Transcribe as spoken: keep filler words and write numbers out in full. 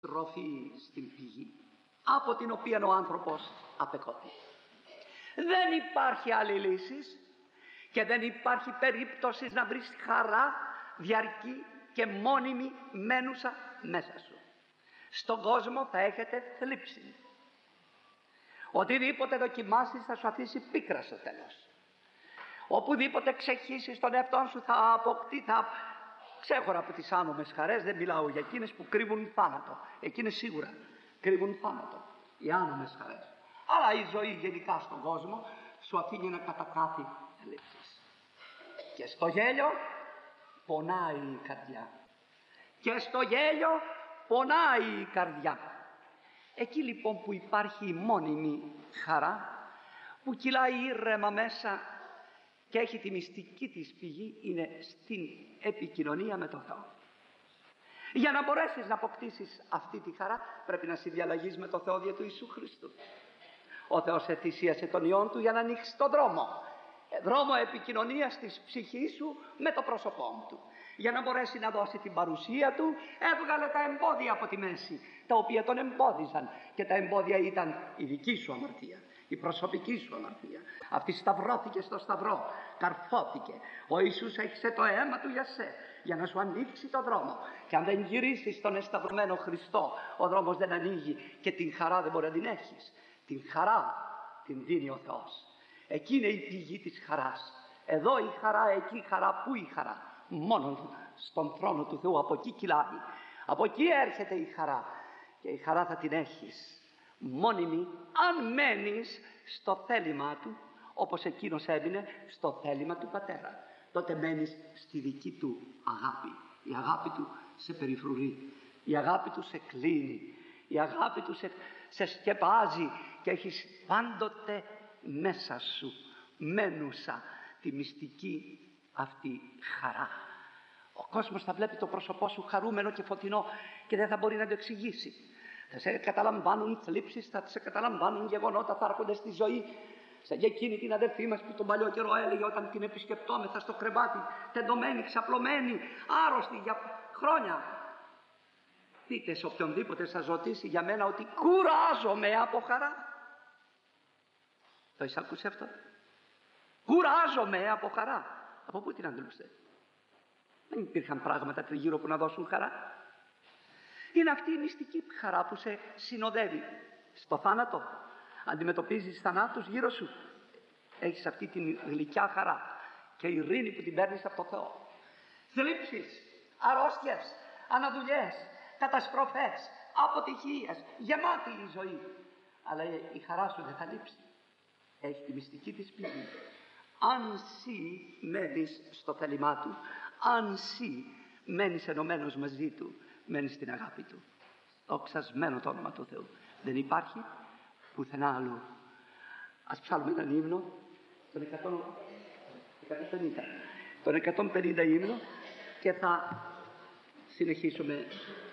τροφή στην πηγή από την οποία ο άνθρωπος απεκότη. Δεν υπάρχει άλλη λύση και δεν υπάρχει περίπτωση να βρεις χαρά διαρκή και μόνιμη μένουσα μέσα σου. Στον κόσμο θα έχετε θλίψη. Οτιδήποτε δοκιμάσεις θα σου αφήσει πίκρα στο τέλος. Οπουδήποτε ξεχύσεις τον εαυτό σου θα αποκτεί, θα... Ξέχωρα από τις άνομες χαρές, δεν μιλάω για εκείνες που κρύβουν θάνατο. Εκείνες σίγουρα κρύβουν θάνατο, οι άνομες χαρές. Αλλά η ζωή γενικά στον κόσμο σου αφήνει ένα κατακάθι θλίψεις. Και στο γέλιο πονάει η καρδιά. Και στο γέλιο πονάει η καρδιά. Εκεί λοιπόν που υπάρχει η μόνιμη χαρά, που κυλάει ήρεμα μέσα και έχει τη μυστική της πηγή, είναι στην επικοινωνία με τον Θεό. Για να μπορέσεις να αποκτήσεις αυτή τη χαρά πρέπει να συνδιαλλαγείς με τον Θεό δια του Ιησού Χριστού. Ο Θεός εθυσίασε τον Υιόν Του για να ανοίξει τον δρόμο. Δρόμο επικοινωνίας της ψυχής σου με το πρόσωπό Του. Για να μπορέσει να δώσει την παρουσία Του, έβγαλε τα εμπόδια από τη μέση, τα οποία τον εμπόδιζαν. Και τα εμπόδια ήταν η δική σου αμαρτία, η προσωπική σου αμαρτία. Αυτή σταυρώθηκε στο σταυρό, καρφώθηκε. Ο Ιησούς έχισε το αίμα Του για σε, για να σου ανοίξει το δρόμο. Και αν δεν γυρίσεις στον εσταυρωμένο Χριστό, ο δρόμος δεν ανοίγει και την χαρά δεν μπορεί να την έχεις. Την χαρά την δίνει ο Θεός. Εκεί είναι η πηγή της χαράς. Εδώ η χαρά, εκεί η χαρά. Πού η χαρά? Μόνο στον θρόνο του Θεού. Από εκεί κυλάει. Από εκεί έρχεται η χαρά. Και η χαρά θα την έχεις μόνιμη αν μένεις στο θέλημά Του, όπως εκείνος έμεινε στο θέλημα του Πατέρα. Τότε μένεις στη δική Του αγάπη. Η αγάπη Του σε περιφρουρεί. Η αγάπη Του σε κλείνει. Η αγάπη Του σε, σε σκεπάζει και έχεις πάντοτε μέσα σου μένουσα τη μυστική αυτή χαρά. Ο κόσμος θα βλέπει το πρόσωπό σου χαρούμενο και φωτεινό και δεν θα μπορεί να το εξηγήσει. Θα σε καταλαμβάνουν θλίψεις, θα σε καταλαμβάνουν γεγονότα, θα έρχονται στη ζωή. Σαν για εκείνη την αδερφή μας που τον παλιό καιρό έλεγε όταν την επισκεπτόμεθα στο κρεβάτι, τεντωμένη, ξαπλωμένη, άρρωστη για χρόνια. Πείτε σε οποιονδήποτε σας ρωτήσει για μένα ότι κουράζομαι από χαρά. Το έχεις ακούσει αυτό? Κουράζομαι από χαρά. Από πού την αντιλούστε? Δεν υπήρχαν πράγματα τριγύρω που να δώσουν χαρά. Είναι αυτή η μυστική χαρά που σε συνοδεύει στο θάνατο. Αντιμετωπίζεις θανάτους γύρω σου. Έχεις αυτή την γλυκιά χαρά και ειρήνη που την παίρνεις από το Θεό. Θλίψεις, αρρώστιες, αναδουλειές, καταστροφές, αποτυχίες, γεμάτη η ζωή. Αλλά η χαρά σου δεν θα λείψει. Έχει τη μυστική της πηγή. Αν εσύ μένεις στο θέλημά Του, αν εσύ μένεις ενωμένος μαζί Του, μένεις στην αγάπη Του. Δοξασμένο το όνομα του Θεού. Δεν υπάρχει πουθενά αλλού. Ας ψάλουμε έναν ύμνο, τον εκατόν πενήντα, τον εκατόν πενήντα ύμνο, και θα συνεχίσουμε